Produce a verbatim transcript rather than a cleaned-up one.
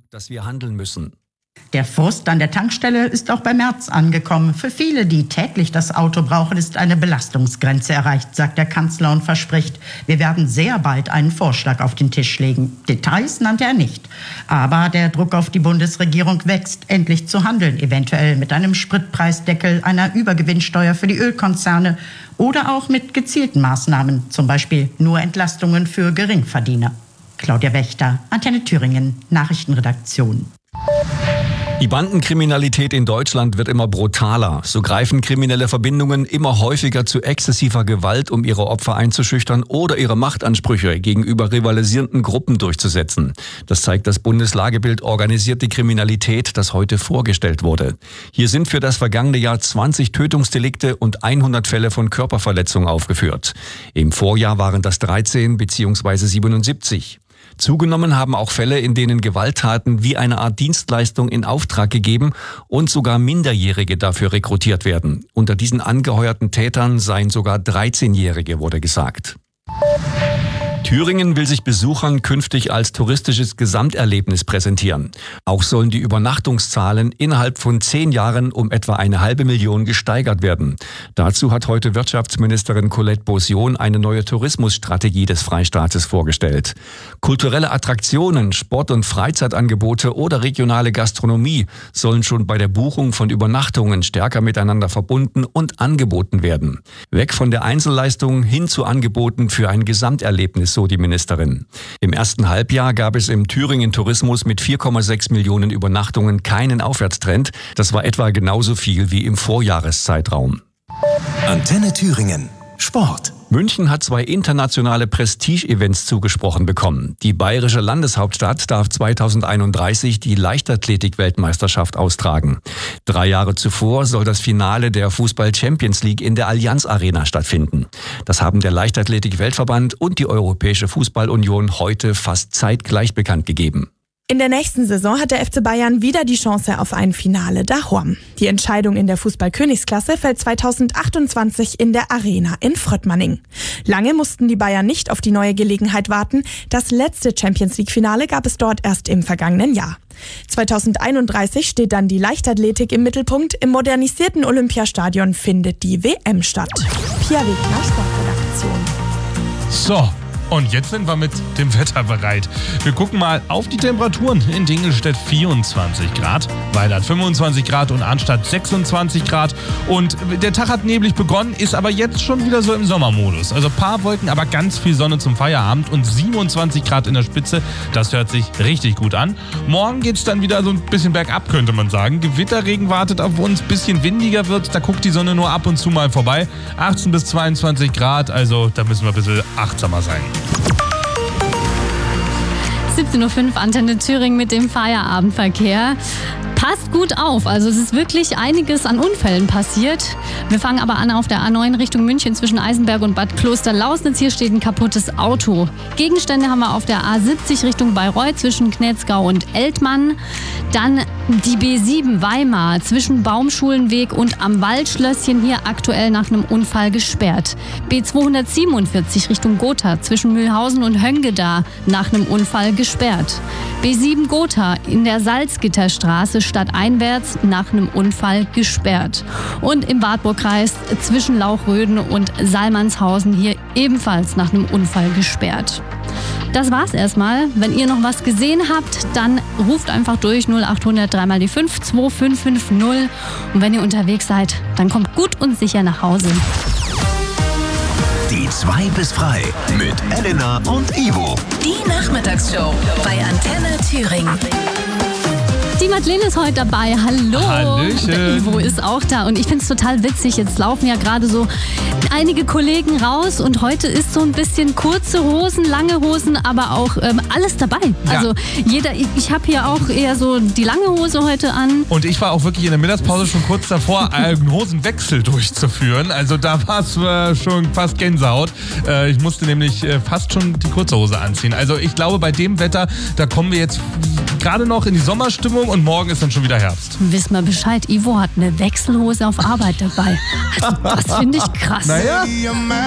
dass wir handeln müssen. Der Frust an der Tankstelle ist auch bei Merz angekommen. Für viele, die täglich das Auto brauchen, ist eine Belastungsgrenze erreicht, sagt der Kanzler und verspricht, wir werden sehr bald einen Vorschlag auf den Tisch legen. Details nannte er nicht. Aber der Druck auf die Bundesregierung wächst, endlich zu handeln, eventuell mit einem Spritpreisdeckel, einer Übergewinnsteuer für die Ölkonzerne oder auch mit gezielten Maßnahmen, zum Beispiel nur Entlastungen für Geringverdiener. Claudia Wächter, Antenne Thüringen, Nachrichtenredaktion. Die Bandenkriminalität in Deutschland wird immer brutaler. So greifen kriminelle Verbindungen immer häufiger zu exzessiver Gewalt, um ihre Opfer einzuschüchtern oder ihre Machtansprüche gegenüber rivalisierenden Gruppen durchzusetzen. Das zeigt das Bundeslagebild Organisierte Kriminalität, das heute vorgestellt wurde. Hier sind für das vergangene Jahr zwanzig Tötungsdelikte und hundert Fälle von Körperverletzung aufgeführt. Im Vorjahr waren das dreizehn bzw. siebenundsiebzig. Zugenommen haben auch Fälle, in denen Gewalttaten wie eine Art Dienstleistung in Auftrag gegeben und sogar Minderjährige dafür rekrutiert werden. Unter diesen angeheuerten Tätern seien sogar dreizehnjährige, wurde gesagt. Thüringen will sich Besuchern künftig als touristisches Gesamterlebnis präsentieren. Auch sollen die Übernachtungszahlen innerhalb von zehn Jahren um etwa eine halbe Million gesteigert werden. Dazu hat heute Wirtschaftsministerin Colette Beausion eine neue Tourismusstrategie des Freistaates vorgestellt. Kulturelle Attraktionen, Sport- und Freizeitangebote oder regionale Gastronomie sollen schon bei der Buchung von Übernachtungen stärker miteinander verbunden und angeboten werden. Weg von der Einzelleistung hin zu Angeboten für ein Gesamterlebnis, so die Ministerin. Im ersten Halbjahr gab es im Thüringen Tourismus mit vier Komma sechs Millionen Übernachtungen keinen Aufwärtstrend. Das war etwa genauso viel wie im Vorjahreszeitraum. Antenne Thüringen. Sport. München hat zwei internationale Prestige-Events zugesprochen bekommen. Die bayerische Landeshauptstadt darf zweitausendeinunddreißig die Leichtathletik-Weltmeisterschaft austragen. Drei Jahre zuvor soll das Finale der Fußball-Champions League in der Allianz Arena stattfinden. Das haben der Leichtathletik-Weltverband und die Europäische Fußball-Union heute fast zeitgleich bekannt gegeben. In der nächsten Saison hat der F C Bayern wieder die Chance auf ein Finale daheim. Die Entscheidung in der Fußball-Königsklasse fällt zweitausendachtundzwanzig in der Arena in Fröttmanning. Lange mussten die Bayern nicht auf die neue Gelegenheit warten. Das letzte Champions-League-Finale gab es dort erst im vergangenen Jahr. zweitausendeinunddreißig steht dann die Leichtathletik im Mittelpunkt. Im modernisierten Olympiastadion findet die W M statt. Pia Wegner, Sportredaktion. So. Und jetzt sind wir mit dem Wetter bereit. Wir gucken mal auf die Temperaturen. In Dingelstedt vierundzwanzig Grad, Weilert fünfundzwanzig Grad und Arnstadt sechsundzwanzig Grad. Und der Tag hat neblig begonnen, ist aber jetzt schon wieder so im Sommermodus. Also ein paar Wolken, aber ganz viel Sonne zum Feierabend und siebenundzwanzig Grad in der Spitze. Das hört sich richtig gut an. Morgen geht's dann wieder so ein bisschen bergab, könnte man sagen. Gewitterregen wartet auf uns, bisschen windiger wird. Da guckt die Sonne nur ab und zu mal vorbei. achtzehn bis zweiundzwanzig Grad, also da müssen wir ein bisschen achtsamer sein. siebzehn Uhr fünf, Antenne Thüringen mit dem Feierabendverkehr. Passt gut auf, also es ist wirklich einiges an Unfällen passiert. Wir fangen aber an auf der A neun Richtung München zwischen Eisenberg und Bad Klosterlausnitz. Hier steht ein kaputtes Auto. Gegenstände haben wir auf der A siebzig Richtung Bayreuth zwischen Knetzgau und Eltmann. Dann die B sieben Weimar zwischen Baumschulenweg und am Waldschlösschen, hier aktuell nach einem Unfall gesperrt. B zweihundertsiebenundvierzig Richtung Gotha zwischen Mühlhausen und Höngeda nach einem Unfall gesperrt. B sieben Gotha in der Salzgitterstraße stadteinwärts nach einem Unfall gesperrt. Und im Wartburgkreis zwischen Lauchröden und Salmannshausen hier ebenfalls nach einem Unfall gesperrt. Das war's erstmal. Wenn ihr noch was gesehen habt, dann ruft einfach durch null achthundert drei mal die fünf zwei fünf fünf null. Und wenn ihr unterwegs seid, dann kommt gut und sicher nach Hause. Die zwei bis frei mit Elena und Ivo. Die Nachmittagsshow bei Antenne Thüringen. Die Madeleine ist heute dabei. Hallo. Hallöchen. Der Ivo ist auch da. Und ich finde es total witzig. Jetzt laufen ja gerade so einige Kollegen raus. Und heute ist so ein bisschen kurze Hosen, lange Hosen, aber auch ähm, alles dabei. Ja. Also jeder, ich, ich habe hier auch eher so die lange Hose heute an. Und ich war auch wirklich in der Mittagspause schon kurz davor, einen Hosenwechsel durchzuführen. Also da war es äh, schon fast Gänsehaut. Äh, ich musste nämlich äh, fast schon die kurze Hose anziehen. Also ich glaube, bei dem Wetter, da kommen wir jetzt gerade noch in die Sommerstimmung und morgen ist dann schon wieder Herbst. Wiss mal Bescheid, Ivo hat eine Wechselhose auf Arbeit dabei. Also, das finde ich krass. Naja.